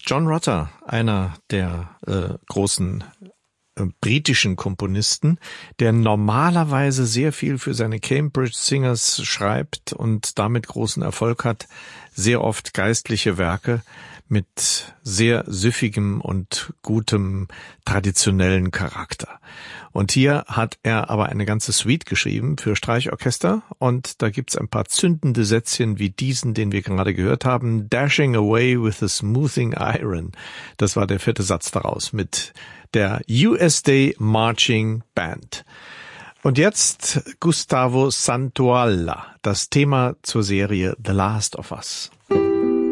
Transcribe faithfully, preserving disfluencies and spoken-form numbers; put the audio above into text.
John Rutter, einer der äh, großen äh, britischen Komponisten, der normalerweise sehr viel für seine Cambridge Singers schreibt und damit großen Erfolg hat, sehr oft geistliche Werke mit sehr süffigem und gutem traditionellen Charakter. Und hier hat er aber eine ganze Suite geschrieben für Streichorchester und da gibt's ein paar zündende Sätzchen wie diesen, den wir gerade gehört haben. Dashing away with a smoothing iron. Das war der vierte Satz daraus mit der U S Day Marching Band. Und jetzt Gustavo Santaolalla, das Thema zur Serie The Last of Us.